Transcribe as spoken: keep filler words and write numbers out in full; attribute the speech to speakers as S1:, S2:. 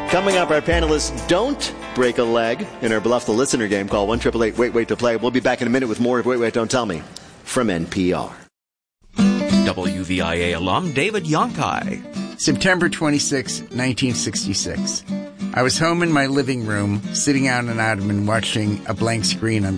S1: Coming up, our panelists don't break a leg in our Bluff the Listener game. Call one eight eight eight wait wait to play. We'll be back in a minute with more of Wait, Wait, Don't Tell Me from N P R.
S2: W V I A alum David Yonkai.
S3: September twenty-sixth, nineteen sixty-six. I was home in my living room, sitting out an ottoman watching a blank screen on